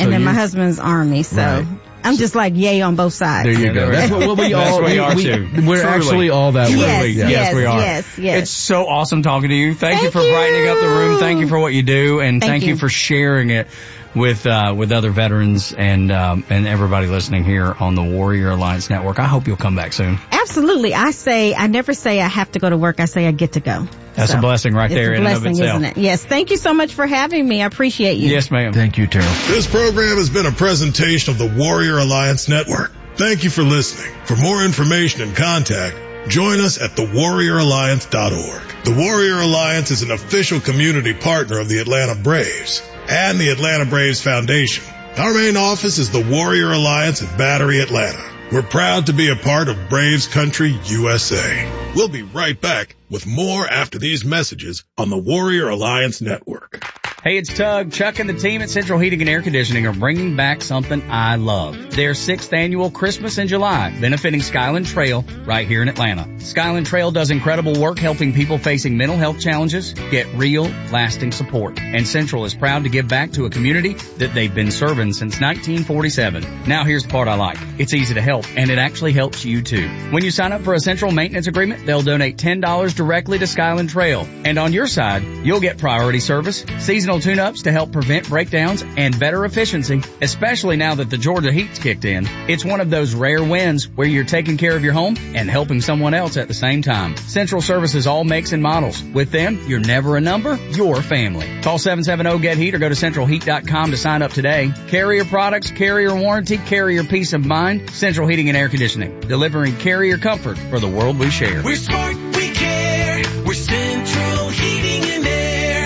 and then my husband's Army. So right. I'm just like yay on both sides. There you go. That's what we all are too. We're actually all that way. Yes, we are. Yes. It's so awesome talking to you. Thank you for brightening up the room. Thank you for what you do, and thank you for sharing it with other veterans and everybody listening here on the Warrior Alliance Network. I hope you'll come back soon. Absolutely. I never say I have to go to work. I say I get to go. That's a blessing right there in and of itself. Isn't it? Yes. Thank you so much for having me. I appreciate you. Yes, ma'am. Thank you, Terrell. This program has been a presentation of the Warrior Alliance Network. Thank you for listening. For more information and contact, join us at thewarrioralliance.org. The Warrior Alliance is an official community partner of the Atlanta Braves and the Atlanta Braves Foundation. Our main office is the Warrior Alliance at Battery, Atlanta. We're proud to be a part of Braves Country, USA. We'll be right back with more after these messages on the Warrior Alliance Network. Hey, it's Tug. Chuck and the team at Central Heating and Air Conditioning are bringing back something I love. Their 6th annual Christmas in July, benefiting Skyland Trail right here in Atlanta. Skyland Trail does incredible work helping people facing mental health challenges get real, lasting support. And Central is proud to give back to a community that they've been serving since 1947. Now here's the part I like. It's easy to help, and it actually helps you too. When you sign up for a Central maintenance agreement, they'll donate $10 directly to Skyland Trail. And on your side, you'll get priority service, seasonal tune-ups to help prevent breakdowns, and better efficiency, especially now that the Georgia heat's kicked in. It's one of those rare wins where you're taking care of your home and helping someone else at the same time. Central services all makes and models. With them, you're never a number, you're family. Call 770-GET-HEAT or go to centralheat.com to sign up today. Carrier products, carrier warranty, carrier peace of mind. Central Heating and Air Conditioning, delivering carrier comfort for the world we share. We're smart, we care. We're Central Heating and Air.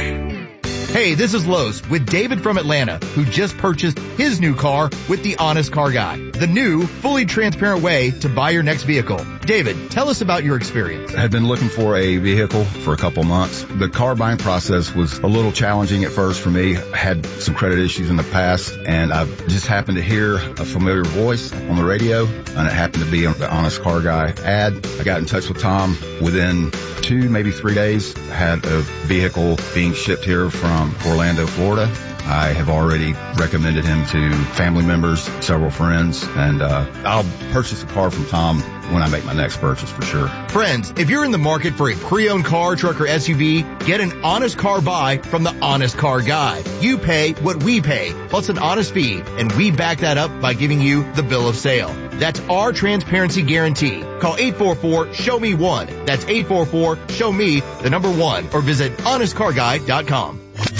Hey, this is Lowe's with David from Atlanta, who just purchased his new car with the Honest Car Guy, the new, fully transparent way to buy your next vehicle. David, tell us about your experience. I had been looking for a vehicle for a couple months. The car buying process was a little challenging at first for me. I had some credit issues in the past, and I just happened to hear a familiar voice on the radio, and it happened to be on the Honest Car Guy ad. I got in touch with Tom. Within 2, maybe 3 days, I had a vehicle being shipped here from Orlando, Florida. I have already recommended him to family members, several friends, and I'll purchase a car from Tom when I make my next purchase for sure. Friends, if you're in the market for a pre-owned car, truck, or SUV, get an honest car buy from the Honest Car Guy. You pay what we pay, plus an honest fee, and we back that up by giving you the bill of sale. That's our transparency guarantee. Call 844-SHOW-ME-1. That's 844-SHOW-ME, the number 1, or visit honestcarguy.com.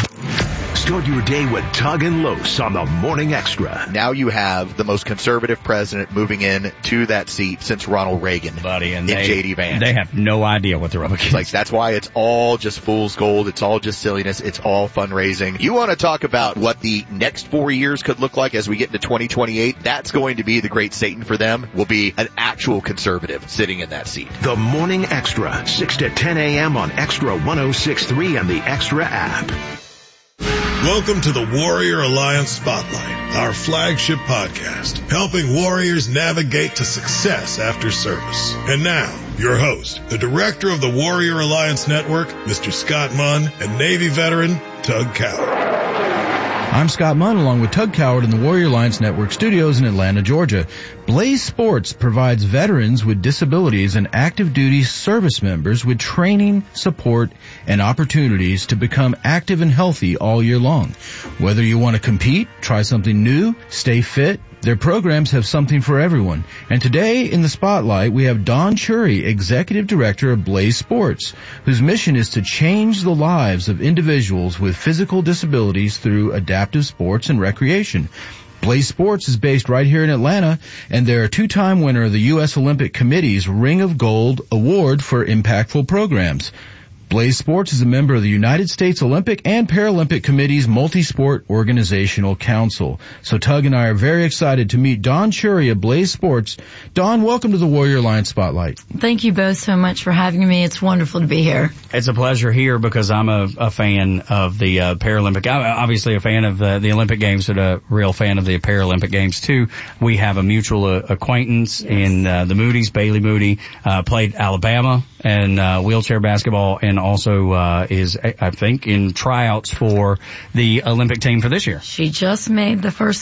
Start your day with Tug and Los on the Morning Extra. Now you have the most conservative president moving in to that seat since Ronald Reagan. Buddy, and J.D. Vance. They have no idea what they're up against. Like, that's why it's all just fool's gold. It's all just silliness. It's all fundraising. You want to talk about what the next 4 years could look like as we get into 2028? That's going to be the great Satan for them, will be an actual conservative sitting in that seat. The Morning Extra, 6 to 10 a.m. on Extra 106.3 and the Extra app. Welcome to the Warrior Alliance Spotlight, our flagship podcast, helping warriors navigate to success after service. And now, your host, the director of the Warrior Alliance Network, Mr. Scott Munn, and Navy veteran, Tug Coward. I'm Scott Munn, along with Tug Coward in the Warrior Alliance Network studios in Atlanta, Georgia. Blaze Sports provides veterans with disabilities and active duty service members with training, support, and opportunities to become active and healthy all year long. Whether you want to compete, try something new, stay fit, their programs have something for everyone. And today in the spotlight, we have Don Chury, Executive Director of Blaze Sports, whose mission is to change the lives of individuals with physical disabilities through adaptive sports and recreation. Blaze Sports is based right here in Atlanta, and they're a 2-time winner of the U.S. Olympic Committee's Ring of Gold Award for impactful programs. Blaze Sports is a member of the United States Olympic and Paralympic Committee's Multi-Sport Organizational Council. So Tug and I are very excited to meet Don Chury of Blaze Sports. Don, welcome to the Warrior Alliance Spotlight. Thank you both so much for having me. It's wonderful to be here. It's a pleasure here because I'm a fan of the Paralympic. I'm obviously a fan of the Olympic Games, but a real fan of the Paralympic Games too. We have a mutual acquaintance in the Moody's. Bailey Moody played Alabama and wheelchair basketball, and also is, I think, in tryouts for the Olympic team for this year. She just made the first